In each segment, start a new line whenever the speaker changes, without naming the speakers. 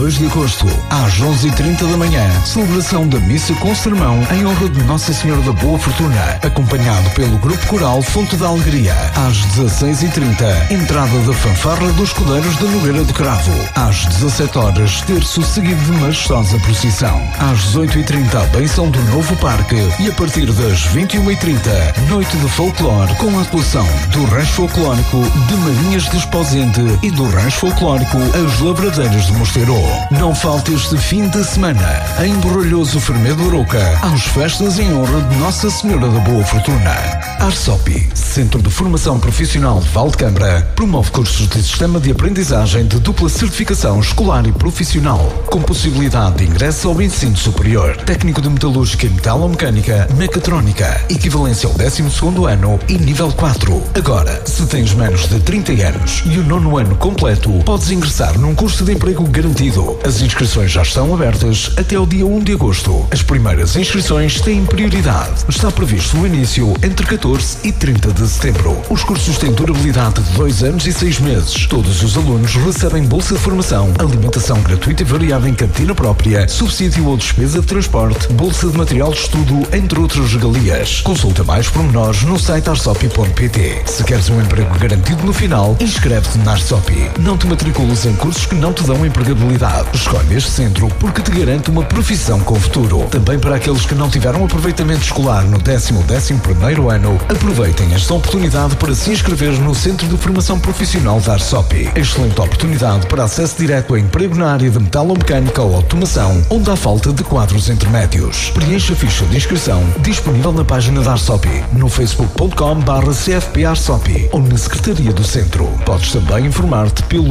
2 de agosto, às 11h30 da manhã, celebração da missa com sermão em honra de Nossa Senhora da Boa Fortuna, acompanhado pelo Grupo Coral Fonte da Alegria. Às 16h30, entrada da fanfarra dos Escudeiros da Nogueira do Cravo. Às 17 horas, terço seguido de majestosa procissão. Às 18h30, a benção do novo parque e a partir das 21h30, noite de folclore com a atuação do Rancho Folclórico de Marinhas de Esposente e do Rancho Folclórico As Lavradeiras de Mosteiro. Não falte este fim de semana, em Borrolhoso Fermedo Arouca, às festas em honra de Nossa Senhora da Boa Fortuna. ARSOP, Centro de Formação Profissional de Valdecambra, promove cursos de Sistema de Aprendizagem de dupla certificação escolar e profissional, com possibilidade de ingresso ao ensino superior, técnico de metalúrgica e metalomecânica, mecatrónica, equivalência ao 12º ano e nível 4. Agora, se tens menos de 30 anos e o 9º ano completo, podes ingressar num curso de emprego garantido. As inscrições já estão abertas até ao dia 1 de agosto. As primeiras inscrições têm prioridade. Está previsto o início entre 14 e 30 de setembro. Os cursos têm durabilidade de 2 anos e 6 meses. Todos os alunos recebem bolsa de formação, alimentação gratuita e variada em cantina própria, subsídio ou despesa de transporte, bolsa de material de estudo, entre outras regalias. Consulta mais pormenores no site arsopi.pt. Se queres um emprego garantido no final, inscreve-te na Arsopi. Não te matricules em cursos que não te dão empregabilidade. Escolhe este centro porque te garante uma profissão com futuro. Também para aqueles que não tiveram aproveitamento escolar no 11º ano, aproveitem esta oportunidade para se inscrever no Centro de Formação Profissional da Arsopi. Excelente oportunidade para acesso direto a emprego na área de metalomecânica ou automação, onde há falta de quadros intermédios. Preencha a ficha de inscrição disponível na página da Arsopi, no facebook.com/cfp-arsopi ou na Secretaria do Centro. Podes também informar-te pelo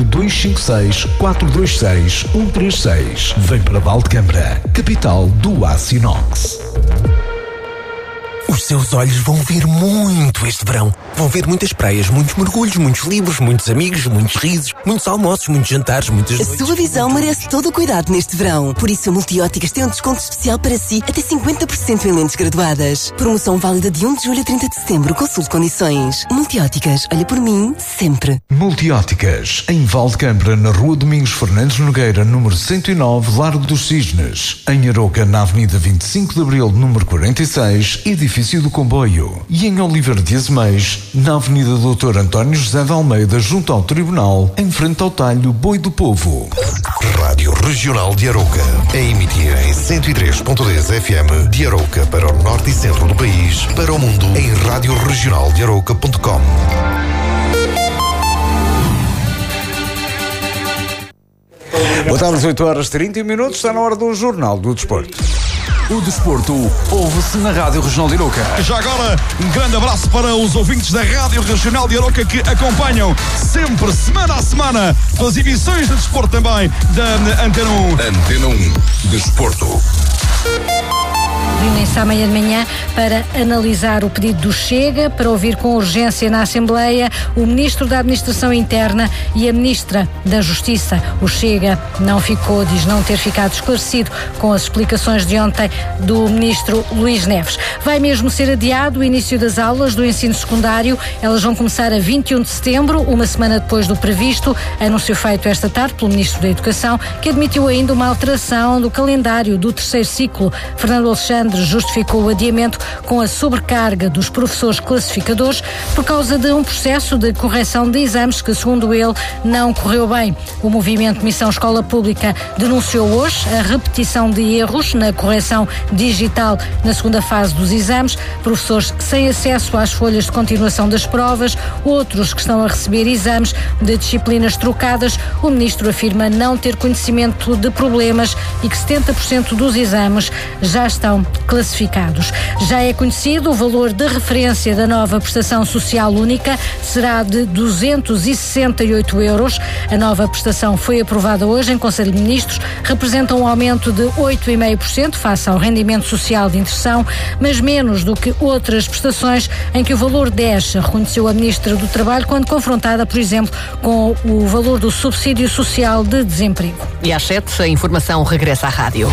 256-426-136. Vem para Valdecambra, capital do aço inox.
Os seus olhos vão ver muito este verão. Vão ver muitas praias, muitos mergulhos, muitos livros, muitos amigos, muitos risos, muitos almoços, muitos jantares, muitas noites.
A sua visão merece todo o cuidado neste verão. Por isso a Multióticas tem um desconto especial para si, até 50% em lentes graduadas. Promoção válida de 1 de julho a 30 de setembro. Consulte condições. Multióticas, olha por mim, sempre.
Multióticas, em Valdecambra, na Rua Domingos Fernandes Nogueira, número 109, Largo dos Cisnes. Em Arouca, na Avenida 25 de Abril, número 46, edifício do Comboio. E em Oliveira de Azeméis, na Avenida Doutor António José de Almeida, junto ao Tribunal, em frente ao talho Boi do Povo.
Rádio Regional de Arouca, a emitir em 103.10 FM de Arouca para o norte e centro do país, para o mundo em radioregionaldearouca.com.
Boa tarde, 8h30, está na hora do Jornal do Desporto.
O desporto ouve-se na Rádio Regional de Arouca.
Já agora, um grande abraço para os ouvintes da Rádio Regional de Arouca que acompanham sempre, semana a semana, as emissões de desporto também da Antena 1.
Antena 1, Desporto.
Reúnem-se amanhã de manhã para analisar o pedido do Chega, para ouvir com urgência na Assembleia o Ministro da Administração Interna e a Ministra da Justiça. O Chega diz não ter ficado esclarecido com as explicações de ontem do Ministro Luís Neves. Vai mesmo ser adiado o início das aulas do ensino secundário. Elas vão começar a 21 de setembro, uma semana depois do previsto. Anúncio feito esta tarde pelo Ministro da Educação, que admitiu ainda uma alteração do calendário do terceiro ciclo. Fernando Alexandre justificou o adiamento com a sobrecarga dos professores classificadores por causa de um processo de correção de exames que, segundo ele, não correu bem. O movimento Missão Escola Pública denunciou hoje a repetição de erros na correção digital na segunda fase dos exames, professores sem acesso às folhas de continuação das provas, outros que estão a receber exames de disciplinas trocadas. O ministro afirma não ter conhecimento de problemas e que 70% dos exames já estão classificados. Já é conhecido o valor de referência da nova prestação social única, será de 268 euros. A nova prestação foi aprovada hoje em Conselho de Ministros, representa um aumento de 8,5% face ao rendimento social de inserção, mas menos do que outras prestações em que o valor desce, reconheceu a Ministra do Trabalho quando confrontada, por exemplo, com o valor do subsídio social de desemprego.
E às 7, a informação regressa à rádio.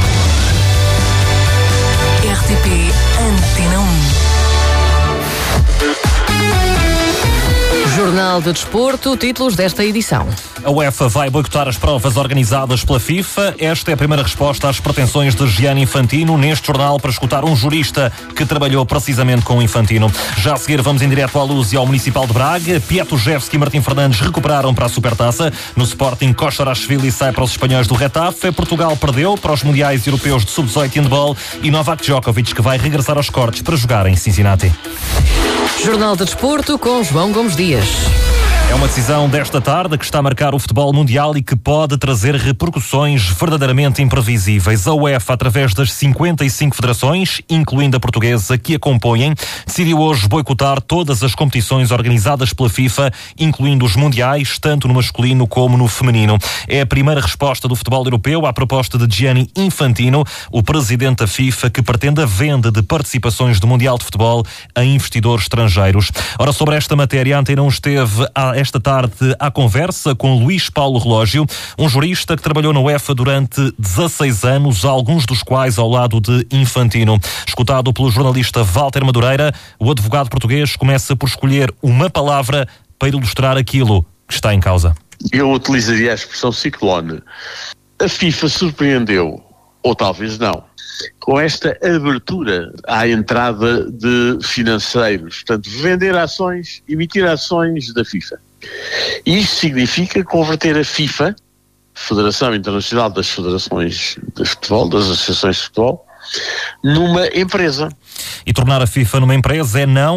RTP Antena 1.
Jornal Jornal de Desporto, títulos desta edição.
A UEFA vai boicotar as provas organizadas pela FIFA. Esta é a primeira resposta às pretensões de Gianni Infantino neste jornal para escutar um jurista que trabalhou precisamente com o Infantino. Já a seguir vamos em direto à Luz e ao Municipal de Braga. Piatujevski e Martim Fernandes recuperaram para a Supertaça. No Sporting, Košarashvili sai para os espanhóis do Retafe. Portugal perdeu para os Mundiais Europeus de Sub-18 handball e Novak Djokovic que vai regressar aos cortes para jogar em Cincinnati.
Jornal de Desporto com João Gomes Dias.
É uma decisão desta tarde que está a marcar o futebol mundial e que pode trazer repercussões verdadeiramente imprevisíveis. A UEFA, através das 55 federações, incluindo a portuguesa, que a compõem, decidiu hoje boicotar todas as competições organizadas pela FIFA, incluindo os mundiais, tanto no masculino como no feminino. É a primeira resposta do futebol europeu à proposta de Gianni Infantino, o presidente da FIFA, que pretende a venda de participações do Mundial de Futebol a investidores estrangeiros. Ora, sobre esta matéria, a Antena 1 esteve esta tarde à conversa com Luís Paulo Relógio, um jurista que trabalhou na UEFA durante 16 anos, alguns dos quais ao lado de Infantino. Escutado pelo jornalista Walter Madureira, o advogado português começa por escolher uma palavra para ilustrar aquilo que está em causa.
Eu utilizaria a expressão ciclone. A FIFA surpreendeu, ou talvez não, com esta abertura à entrada de financeiros, portanto, vender ações, emitir ações da FIFA. E isto significa converter a FIFA, Federação Internacional das Federações de Futebol, das Associações de Futebol, numa empresa.
E tornar a FIFA numa empresa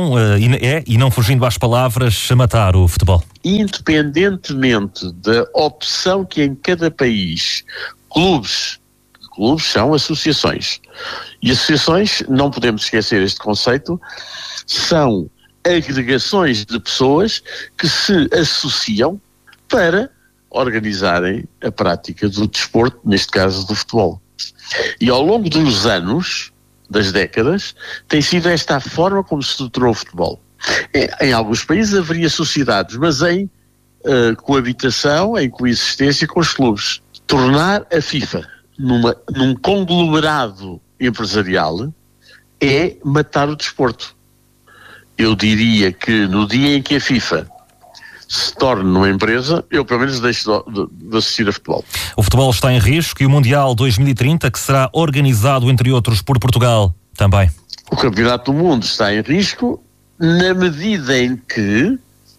e não fugindo às palavras, matar o futebol.
Independentemente da opção que em cada país, clubes são associações. E associações, não podemos esquecer este conceito, são agregações de pessoas que se associam para organizarem a prática do desporto, neste caso do futebol. E ao longo dos anos, das décadas, tem sido esta a forma como se estruturou o futebol. Em alguns países haveria sociedades, mas em coabitação, em coexistência com os clubes. Tornar a FIFA num conglomerado empresarial é matar o desporto. Eu diria que no dia em que a FIFA se torne numa empresa, eu pelo menos deixo de assistir a futebol.
O futebol está em risco e o Mundial 2030, que será organizado, entre outros, por Portugal, também.
O Campeonato do Mundo está em risco na medida em que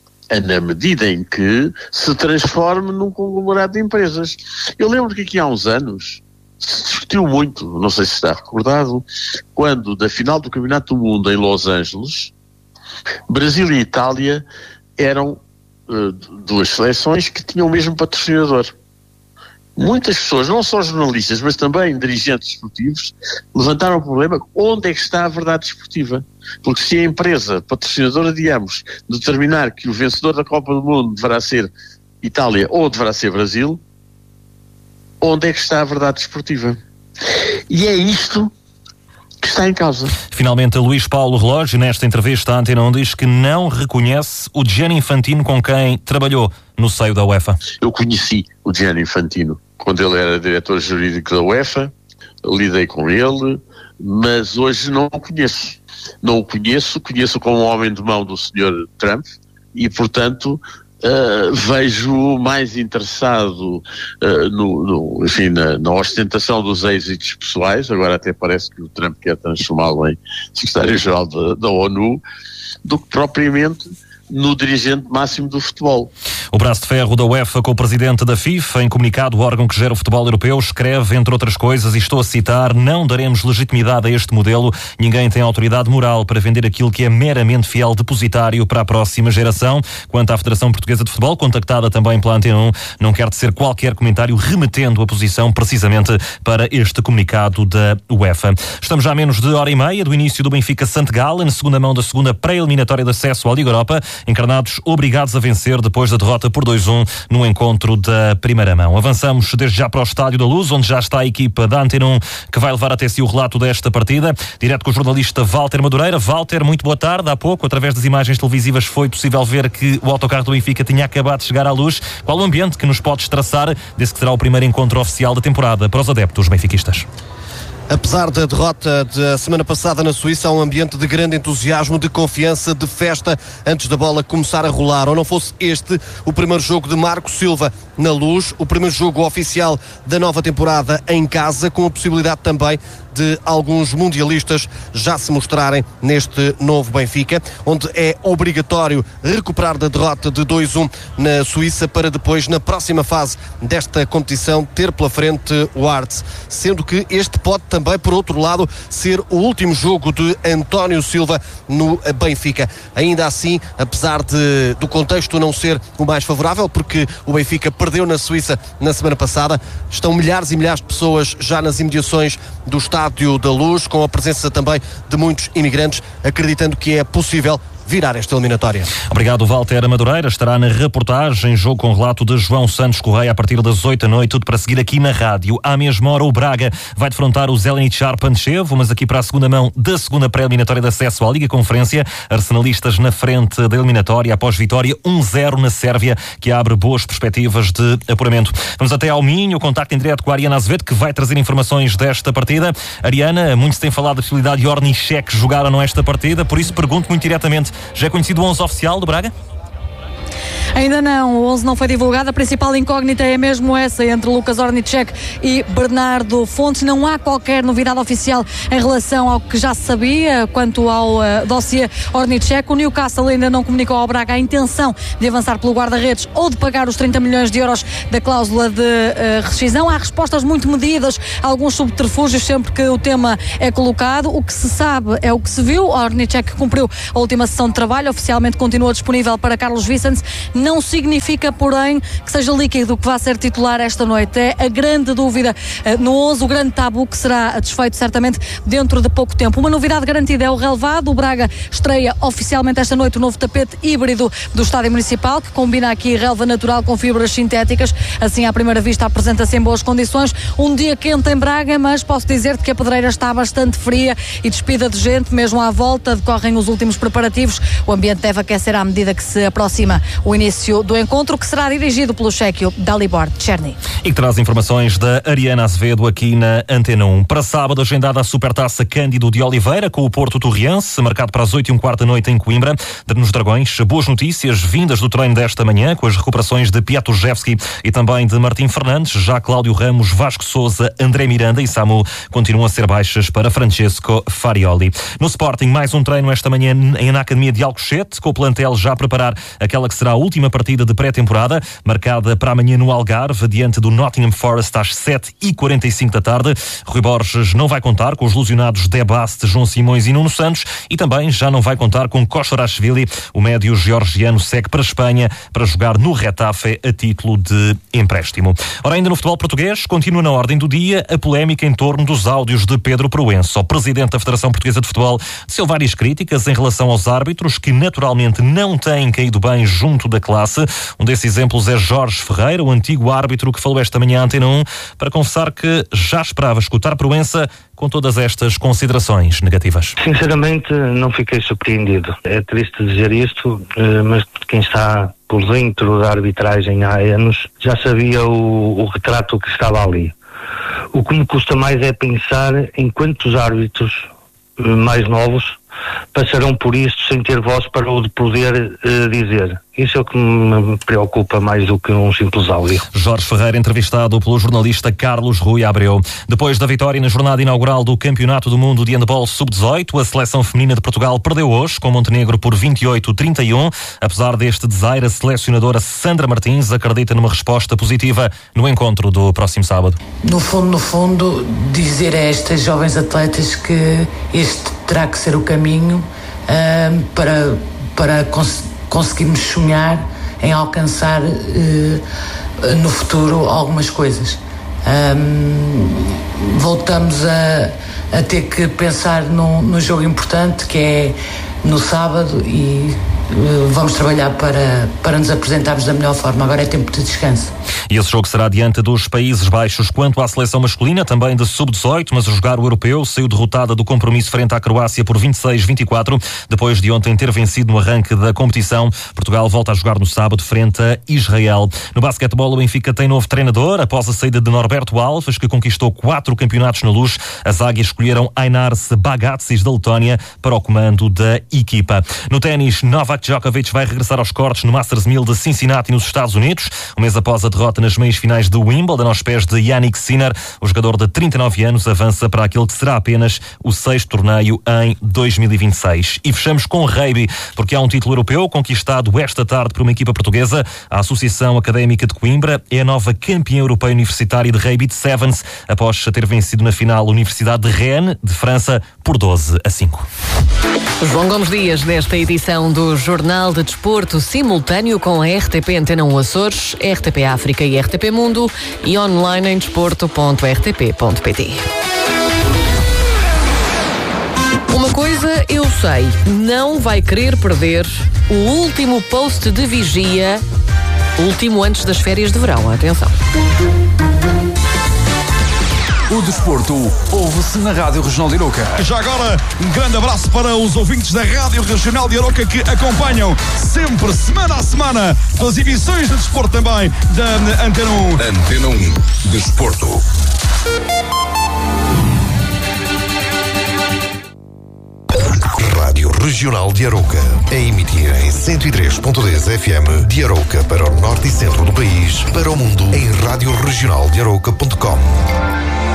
se transforme num conglomerado de empresas. Eu lembro que aqui há uns anos se discutiu muito, não sei se está recordado, quando da final do Campeonato do Mundo em Los Angeles, Brasil e Itália eram duas seleções que tinham o mesmo patrocinador. Muitas pessoas, não só jornalistas, mas também dirigentes esportivos, levantaram o problema: onde é que está a verdade desportiva? Porque se a empresa patrocinadora de ambos determinar que o vencedor da Copa do Mundo deverá ser Itália ou deverá ser Brasil, onde é que está a verdade desportiva? E é isto que está em causa.
Finalmente, Luís Paulo Relógio, nesta entrevista à Antena 1, diz que não reconhece o Gianni Infantino com quem trabalhou no seio da UEFA.
Eu conheci o Gianni Infantino quando ele era diretor jurídico da UEFA, lidei com ele, mas hoje não o conheço. Não o conheço como um homem de mão do Sr. Trump e, portanto, vejo mais interessado na ostentação dos êxitos pessoais. Agora até parece que o Trump quer transformá-lo em secretário-geral da ONU, do que propriamente no dirigente máximo do futebol.
O braço de ferro da UEFA com o presidente da FIFA, em comunicado, o órgão que gera o futebol europeu, escreve, entre outras coisas, e estou a citar: não daremos legitimidade a este modelo, ninguém tem autoridade moral para vender aquilo que é meramente fiel depositário para a próxima geração. Quanto à Federação Portuguesa de Futebol, contactada também pela Antena 1, não quer tecer qualquer comentário, remetendo a posição precisamente para este comunicado da UEFA. Estamos já a menos de hora e meia do início do Benfica-St. Gallen, segunda mão da segunda pré-eliminatória de acesso à Liga Europa. Encarnados obrigados a vencer depois da derrota por 2-1 no encontro da primeira mão. Avançamos desde já para o Estádio da Luz, onde já está a equipa da Antena 1 que vai levar até si o relato desta partida, direto com o jornalista Walter Madureira. Walter, muito boa tarde. Há pouco, através das imagens televisivas, foi possível ver que o autocarro do Benfica tinha acabado de chegar à Luz. Qual o ambiente que nos podes traçar desse que será o primeiro encontro oficial da temporada para os adeptos benfiquistas?
Apesar da derrota da semana passada na Suíça, há um ambiente de grande entusiasmo, de confiança, de festa antes da bola começar a rolar. Ou não fosse este o primeiro jogo de Marco Silva na Luz, o primeiro jogo oficial da nova temporada em casa, com a possibilidade também de alguns mundialistas já se mostrarem neste novo Benfica, onde é obrigatório recuperar da derrota de 2-1 na Suíça para depois, na próxima fase desta competição, ter pela frente o Arts, sendo que este pode também, por outro lado, ser o último jogo de António Silva no Benfica. Ainda assim, apesar do contexto não ser o mais favorável, porque o Benfica perdeu na Suíça na semana passada, estão milhares e milhares de pessoas já nas imediações do Estádio da Luz, com a presença também de muitos imigrantes, acreditando que é possível virar esta eliminatória.
Obrigado, Walter Madureira. Estará na reportagem, jogo com relato de João Santos Correia a partir das 8 da noite, tudo para seguir aqui na rádio. À mesma hora, o Braga vai defrontar o Zeleničar Pančevo, mas aqui para a segunda mão da segunda pré-eliminatória de acesso à Liga Conferência. Arsenalistas na frente da eliminatória após vitória 1-0 na Sérvia, que abre boas perspectivas de apuramento. Vamos até ao Minho, contacto em direto com a Ariana Azevedo, que vai trazer informações desta partida. Ariana, muito se tem falado da possibilidade de Ornišek jogar ou não esta partida, por isso pergunto muito diretamente, já é conhecido o 11 oficial do Braga?
Ainda não, o 11 não foi divulgado. A principal incógnita é mesmo essa, entre Lucas Ornišek e Bernardo Fontes. Não há qualquer novidade oficial em relação ao que já se sabia quanto ao dossiê Ornišek. O Newcastle ainda não comunicou ao Braga a intenção de avançar pelo guarda-redes ou de pagar os 30 milhões de euros da cláusula de rescisão. Há respostas muito medidas, alguns subterfúgios sempre que o tema é colocado. O que se sabe é o que se viu. Ornišek cumpriu a última sessão de trabalho, oficialmente continua disponível para Carlos Vicente. Não significa, porém, que seja líquido que vá ser titular esta noite. É a grande dúvida no 11, o grande tabu que será desfeito certamente dentro de pouco tempo. Uma novidade garantida é o relevado. O Braga estreia oficialmente esta noite o novo tapete híbrido do Estádio Municipal, que combina aqui relva natural com fibras sintéticas. Assim, à primeira vista, apresenta-se em boas condições. Um dia quente em Braga, mas posso dizer-te que a pedreira está bastante fria e despida de gente, mesmo à volta. Decorrem os últimos preparativos. O ambiente deve aquecer à medida que se aproxima o início do encontro, que será dirigido pelo chequio Dalibor Cherny.
E que traz informações da Ariana Azevedo aqui na Antena 1. Para sábado, agendada a Supertaça Cândido de Oliveira, com o Porto Torriense, marcado para as 8h15 da noite em Coimbra. Nos Dragões, boas notícias vindas do treino desta manhã, com as recuperações de Piatuszewski e também de Martim Fernandes. Já Cláudio Ramos, Vasco Sousa, André Miranda e Samu continuam a ser baixas para Francesco Farioli. No Sporting, mais um treino esta manhã na Academia de Alcochete, com o plantel já a preparar aquela que será a última partida de pré-temporada, marcada para amanhã no Algarve, diante do Nottingham Forest às 7h45 da tarde. Rui Borges não vai contar com os lesionados Debaste, João Simões e Nuno Santos, e também já não vai contar com Koshorashvili. O médio georgiano segue para a Espanha para jogar no Retafe a título de empréstimo. Ora, ainda no futebol português, continua na ordem do dia a polémica em torno dos áudios de Pedro Proença. O presidente da Federação Portuguesa de Futebol teceu várias críticas em relação aos árbitros, que naturalmente não têm caído bem junto da classe. Um desses exemplos é Jorge Ferreira, o antigo árbitro que falou esta manhã à Antena 1 para confessar que já esperava escutar Proença com todas estas considerações negativas.
Sinceramente, não fiquei surpreendido. É triste dizer isto, mas quem está por dentro da arbitragem há anos já sabia o retrato que estava ali. O que me custa mais é pensar em quantos árbitros mais novos passarão por isto sem ter voz para o poder dizer. Isso é o que me preocupa mais do que um simples áudio.
Jorge Ferreira, entrevistado pelo jornalista Carlos Rui Abreu. Depois da vitória na jornada inaugural do Campeonato do Mundo de Handball Sub-18, a seleção feminina de Portugal perdeu hoje com Montenegro por 28-31. Apesar deste desaire, a selecionadora Sandra Martins acredita numa resposta positiva no encontro do próximo sábado.
No fundo, dizer a estas jovens atletas que este terá que ser o caminho para conseguirmos sonhar em alcançar no futuro algumas coisas. Voltamos a ter que pensar no jogo importante que é no sábado e vamos trabalhar para nos apresentarmos da melhor forma. Agora é tempo de descanso.
E esse jogo será diante dos Países Baixos. Quanto à seleção masculina, também de sub-18, mas a jogar o europeu, saiu derrotada do compromisso frente à Croácia por 26-24. Depois de ontem ter vencido no arranque da competição, Portugal volta a jogar no sábado frente a Israel. No basquetebol, o Benfica tem novo treinador. Após a saída de Norberto Alves, que conquistou 4 campeonatos na Luz, as águias escolheram Ainars Bagatsis da Letónia para o comando da equipa. No ténis, Novak Djokovic vai regressar aos cortes no Masters 1000 de Cincinnati, nos Estados Unidos. Um mês após a derrota nas meias finais de Wimbledon aos pés de Jannik Sinner, o jogador de 39 anos avança para aquele que será apenas o 6º torneio em 2026. E fechamos com rugby, porque há um título europeu conquistado esta tarde por uma equipa portuguesa. A Associação Académica de Coimbra é a nova campeã europeia universitária de rugby de Sevens, após ter vencido na final a Universidade de Rennes, de França, por 12-5.
João Gomes Dias, desta edição do Jornal de Desporto, simultâneo com a RTP Antena 1 Açores, RTP África e RTP Mundo, e online em desporto.rtp.pt. Uma coisa eu sei, não vai querer perder o último post de vigia, último antes das férias de verão. Atenção.
O desporto ouve-se na Rádio Regional de Aroca.
Já agora, um grande abraço para os ouvintes da Rádio Regional de Aroca que acompanham sempre, semana a semana, as emissões de desporto também da Antena 1.
Antena 1, Desporto.
Rádio Regional de Aroca, a emitir em 103.10 FM de Aroca para o norte e centro do país, para o mundo em radioregionaldearoca.com.